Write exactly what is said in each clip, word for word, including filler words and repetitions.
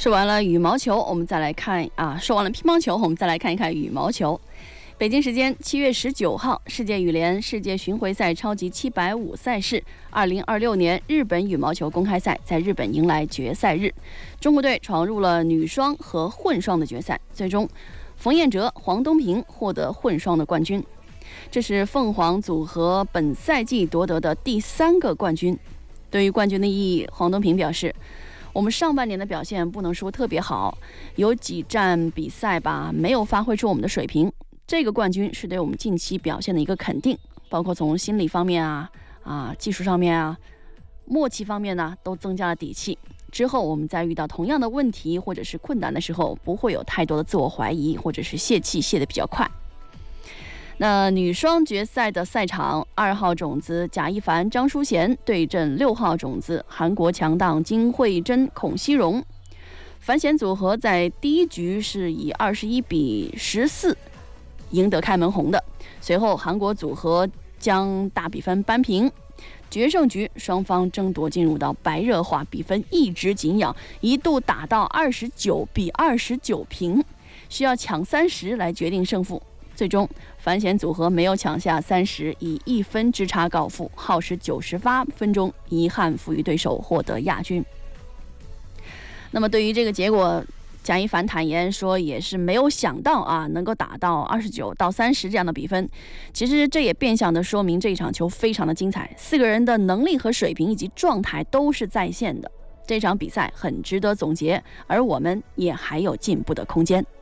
说完了羽毛球，我们再来看啊，说完了乒乓球，我们再来看一看羽毛球。北京时间七月十九号，世界羽联世界巡回赛超级七百五赛事二零二六年日本羽毛球公开赛在日本迎来决赛日，中国队闯入了女双和混双的决赛，最终冯彦哲、黄东萍获得混双的冠军。这是凤凰组合本赛季夺得的第三个冠军。对于冠军的意义，黄东萍表示，我们上半年的表现不能说特别好，有几站比赛吧没有发挥出我们的水平，这个冠军是对我们近期表现的一个肯定，包括从心理方面啊啊技术上面啊默契方面呢都增加了底气，之后我们在遇到同样的问题或者是困难的时候，不会有太多的自我怀疑或者是泄气泄得比较快。那女双决赛的赛场，二号种子贾一凡、张淑娴对阵六号种子韩国强档金惠珍、孔熙荣。樊娴组合在第一局是以二十一比十四赢得开门红的，随后韩国组合将大比分扳平。决胜局双方争夺进入到白热化，比分一直紧咬，一度打到二十九比二十九平，需要抢三十来决定胜负。最终樊娴组合没有抢下三十，以一分之差告负，耗时九十八分钟，遗憾负于对手，获得亚军。那么对于这个结果，贾一凡坦言说也是没有想到啊，能够打到二十九到三十这样的比分。其实这也变相的说明这一场球非常的精彩，四个人的能力和水平以及状态都是在线的。这场比赛很值得总结，而我们也还有进步的空间。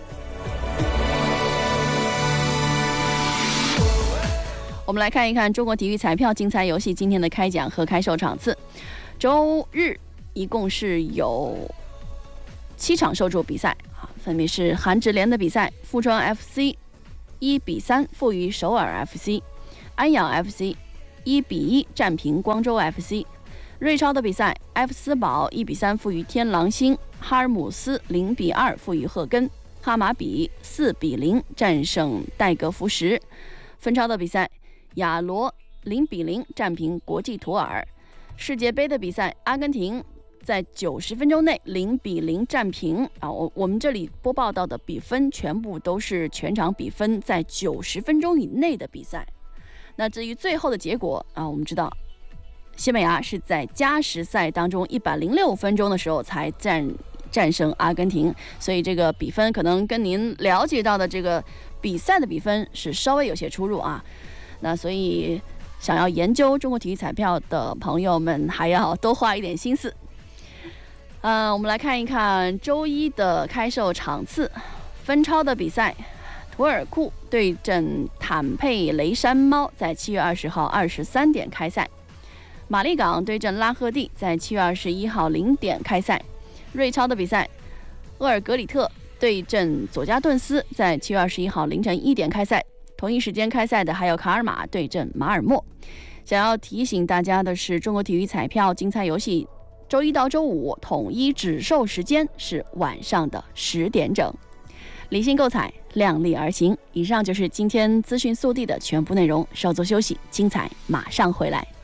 我们来看一看中国体育彩票竞猜游戏今天的开奖和开售场次。周日一共是有七场受注比赛啊，分别是韩职联的比赛，富川 F C 一比三负于首尔 F C， 安阳 F C 一比一战平光州 F C， 瑞超的比赛 F 斯堡一比三负于天狼星，哈尔姆斯零比二负于赫根，哈马比四比零战胜戴格福什。分超的比赛，亚罗零比零战平国际图尔。世界杯的比赛，阿根廷在九十分钟内零比零战平啊！我我们这里播报到的比分全部都是全场比分在九十分钟以内的比赛。那至于最后的结果啊，我们知道西班牙是在加时赛当中一百零六分钟的时候才战战胜阿根廷，所以这个比分可能跟您了解到的这个比赛的比分是稍微有些出入啊。那所以想要研究中国体育彩票的朋友们还要多花一点心思。呃，我们来看一看周一的开售场次。分超的比赛，图尔库对阵坦佩雷山猫在七月二十号二十三点开赛，马利港对阵拉赫蒂在七月二十一号零点开赛。瑞超的比赛，厄尔格里特对阵佐加顿斯在七月二十一号凌晨一点开赛。同一时间开赛的还有卡尔马对阵马尔默。想要提醒大家的是，中国体育彩票竞猜游戏周一到周五统一只售时间是晚上的十点整。理性购彩，量力而行。以上就是今天资讯速递的全部内容，稍作休息，精彩马上回来。